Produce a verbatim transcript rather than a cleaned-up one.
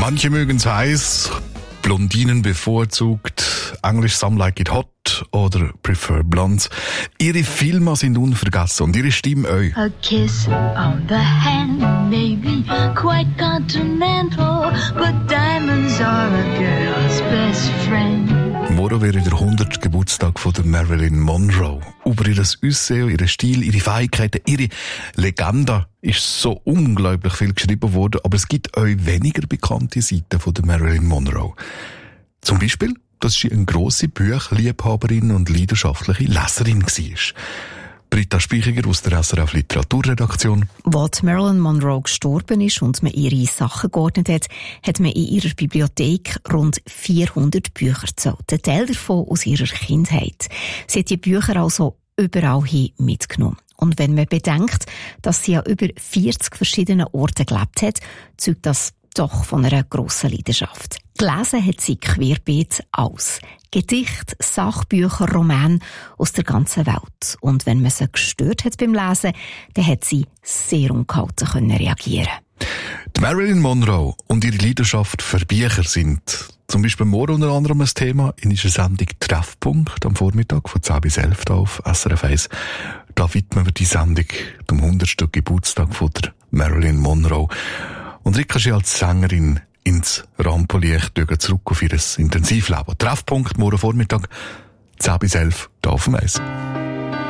Manche mögen's heiß, Blondinen bevorzugt, Englisch Some Like It Hot oder Prefer Blondes. Ihre Filme sind unvergessen und ihre Stimme auch. A kiss on the hand may be quite continental, but diamonds are a girl's best friend. Morgen wäre der hundertste Geburtstag von der Marilyn Monroe. Über ihr Aussehen, ihren Stil, ihre Fähigkeiten, ihre Legende ist so unglaublich viel geschrieben worden, aber es gibt auch weniger bekannte Seiten von der Marilyn Monroe. Zum Beispiel, dass sie eine grosse Buchliebhaberin und leidenschaftliche Leserin war. Britta Speichiger aus der S R F Literaturredaktion. Als Marilyn Monroe gestorben ist und man ihre Sachen geordnet hat, hat man in ihrer Bibliothek rund vierhundert Bücher gezählt. Ein Teil davon aus ihrer Kindheit. Sie hat die Bücher also überall hin mitgenommen. Und wenn man bedenkt, dass sie an über vierzig verschiedenen Orten gelebt hat, zeugt das doch von einer grossen Leidenschaft. Gelesen hat sie querbeet alles. Gedichte, Sachbücher, Romane aus der ganzen Welt. Und wenn man sie gestört hat beim Lesen, dann hat sie sehr ungehalten können reagieren. Die Marilyn Monroe und ihre Leidenschaft für Bücher sind zum Beispiel morgen unter anderem ein Thema in unserer Sendung Treffpunkt am Vormittag von zehn bis elf auf S R F eins. Da widmen wir die Sendung dem hundertsten Geburtstag von der Marilyn Monroe. Und Rika ist als Sängerin ins Rampenlicht zurück auf ihr Intensivleben. Treffpunkt morgen Vormittag zehn bis elf hier auf dem Eis.